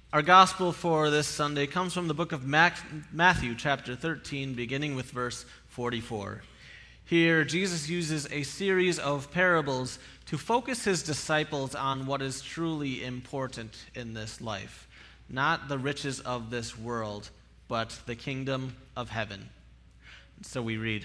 Our gospel for this Sunday comes from the book of Matthew, chapter 13, beginning with verse 44. Here, Jesus uses a series of parables to focus his disciples on what is truly important in this life, not the riches of this world, but the kingdom of heaven. So we read,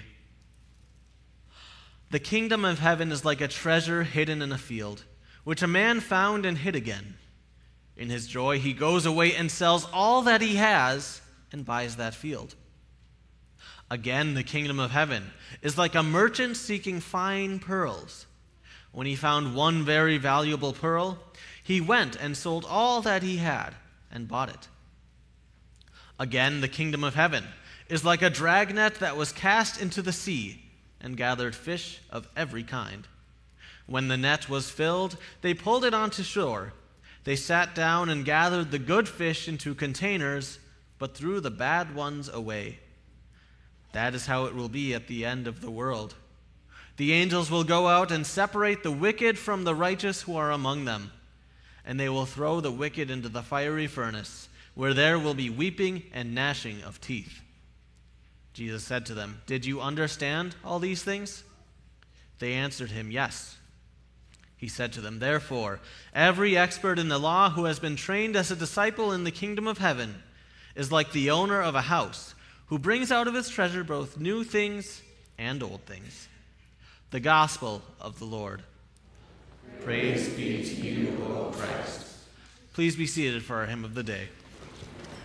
"The kingdom of heaven is like a treasure hidden in a field, which a man found and hid again. In his joy, he goes away and sells all that he has and buys that field. Again, the kingdom of heaven is like a merchant seeking fine pearls. When he found one very valuable pearl, he went and sold all that he had and bought it. Again, the kingdom of heaven is like a dragnet that was cast into the sea and gathered fish of every kind. When the net was filled, they pulled it onto shore. They sat down and gathered the good fish into containers, but threw the bad ones away. That is how it will be at the end of the world. The angels will go out and separate the wicked from the righteous who are among them, and they will throw the wicked into the fiery furnace, where there will be weeping and gnashing of teeth." Jesus said to them, "Did you understand all these things?" They answered him, "Yes." He said to them, "Therefore, every expert in the law who has been trained as a disciple in the kingdom of heaven is like the owner of a house who brings out of his treasure both new things and old things." The gospel of the Lord. Praise be to you, O Christ. Please be seated for our hymn of the day.